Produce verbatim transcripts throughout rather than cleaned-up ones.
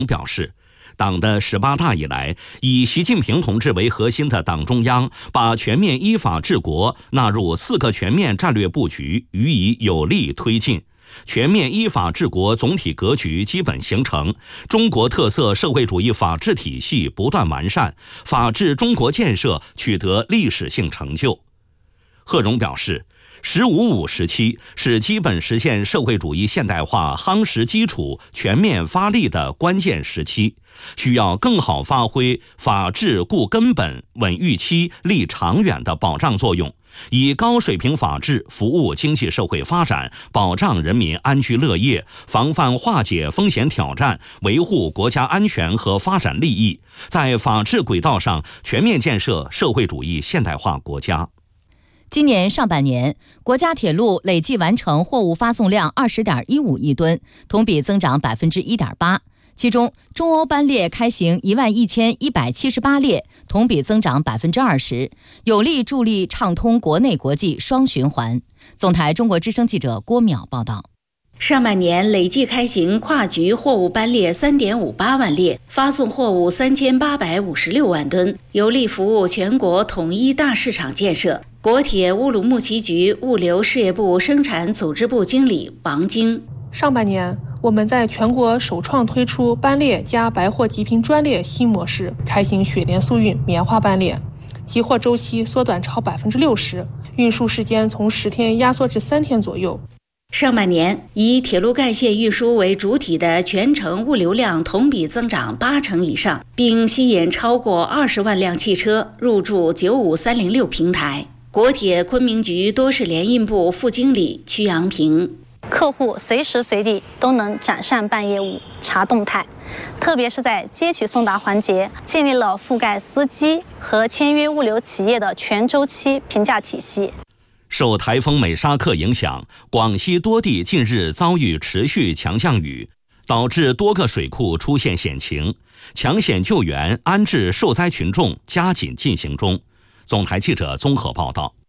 表示，党的十八大以来，以习近平同志为核心的党中央把全面依法治国纳入四个全面战略布局，予以有力推进。全面依法治国总体格局基本形成，中国特色社会主义法治体系不断完善，法治中国建设取得历史性成就。贺荣表示，十五五时期是基本实现社会主义现代化夯实基础、全面发力的关键时期，需要更好发挥法治固根本、稳预期、立长远的保障作用，以高水平法治服务经济社会发展，保障人民安居乐业，防范化解风险挑战，维护国家安全和发展利益，在法治轨道上全面建设社会主义现代化国家。 今年上半年，国家铁路累计完成货物发送量二十点一五亿吨，同比增长百分之一点八。其中，中欧班列开行一万一千一百七十八列，同比增长百分之二十，有力助力畅通国内国际双循环。总台中国之声记者郭淼报道。 上半年累计开行跨局货物班列 三点五八万列，发送货物三千八百五十六万吨，有力服务全国统一大市场建设。国铁乌鲁木齐局物流事业部生产组织部经理王晶： 上半年，我们在全国首创推出班列加白货极品专列新模式，开行雪莲速运棉花班列，集货周期缩短超百分之六十，运输时间从十天压缩至三天左右。 上半年，以铁路干线运输为主体的全程物流量同比增长八成以上，并吸引超过二十万辆汽车入驻九五三零六平台。国铁昆明局多事联运部副经理曲阳平： 客户随时随地都能展善办业务、查动态，特别是在接取送达环节，建立了覆盖司机和签约物流企业的全周期评价体系。 受台风美沙克影响，广西多地近日遭遇持续强降雨，导致多个水库出现险情，抢险救援、安置受灾群众加紧进行中。总台记者综合报道。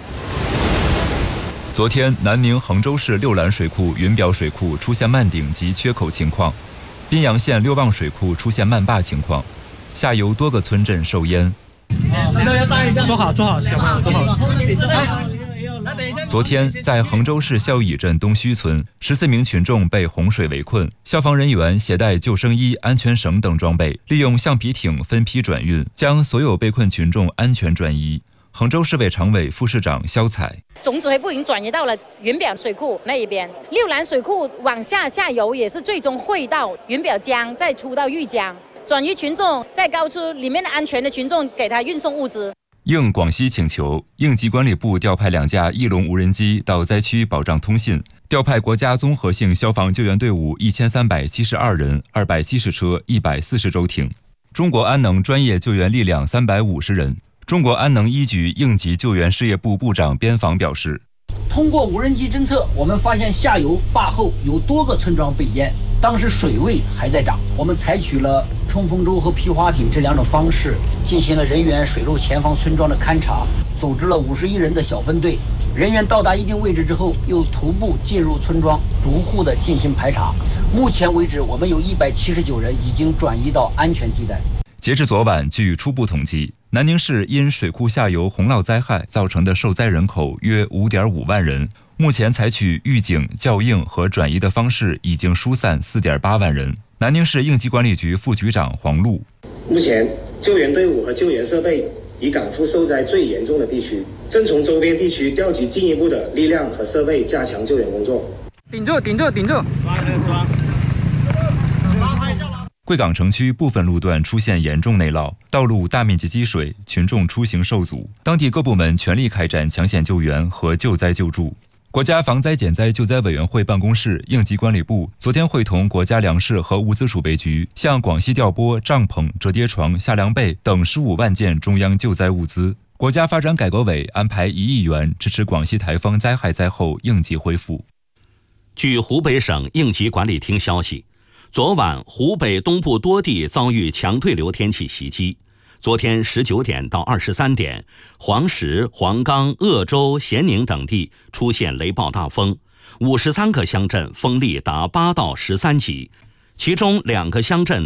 昨天，南宁衡州市六兰水库、云表水库出现漫顶及缺口情况，宾阳县六旺水库出现漫坝情况，下游多个村镇受淹。 坐好，坐好，小朋友坐好。 昨天，在衡州市孝义镇东圩村，十四名群众被洪水围困，消防人员携带救生衣、安全绳等装备，利用橡皮艇分批转运，将所有被困群众安全转移。衡州市委常委、副市长肖彩： 总指挥部已经转移到了云表水库那一边，六兰水库往下下游也是最终汇到云表江，再出到玉江，转移群众，在高处里面的安全的群众给他运送物资。 应广西请求，应急管理部调派两架翼龙无人机到灾区保障通信，调派国家综合性消防救援队伍一千三百七十二人、二百七十车、一百四十舟艇，中国安能专业救援力量三百五十人。中国安能一局应急救援事业部部长边防表示， 通过无人机侦测，我们发现下游坝后有多个村庄被淹，当时水位还在涨，我们采取了冲锋舟和皮划艇这两种方式，进行了人员水陆前方村庄的勘察，组织了五十一人的小分队，人员到达一定位置之后，又徒步进入村庄，逐户的进行排查。目前为止，我们有一百七十九人已经转移到安全地带。 截至昨晚，据初步统计，南宁市因水库下游洪涝灾害造成的受灾人口约 五点五万人，目前采取预警、校应和转移的方式，已经疏散 四点八万人。南宁市应急管理局副局长黄璐： 目前救援队伍和救援设备已赶赴受灾最严重的地区，正从周边地区调集进一步的力量和设备，加强救援工作。 顶住，顶住，顶住！ 贵港城区部分路段出现严重内涝，道路大面积积水，群众出行受阻。当地各部门全力开展抢险救援和救灾救助。国家防灾减灾救灾委员会办公室、应急管理部昨天会同国家粮食和物资储备局，向广西调拨帐篷、折叠床、夏凉被等十五万件中央救灾物资。国家发展改革委安排一亿元支持广西台风灾害灾后应急恢复。 据湖北省应急管理厅消息，昨晚湖北东部多地遭遇强对流天气袭击。昨天十九点到二十三点，黄石、黄冈、鄂州、咸宁等地出现雷暴大风，五十三个乡镇风力达八到十三级， 其中两个乡镇